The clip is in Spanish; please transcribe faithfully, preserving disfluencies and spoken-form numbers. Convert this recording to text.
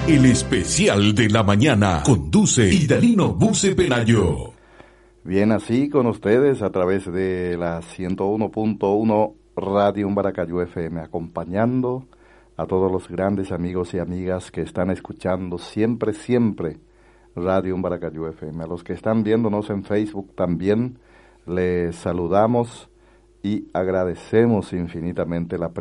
El especial de la mañana conduce Idalino Buce Penayo. Bien, así con ustedes a través de la ciento uno punto uno Radio Umbaracayú F M, acompañando a todos los grandes amigos y amigas que están escuchando siempre, siempre Radio Umbaracayú F M. A los que están viéndonos en Facebook también les saludamos y agradecemos infinitamente la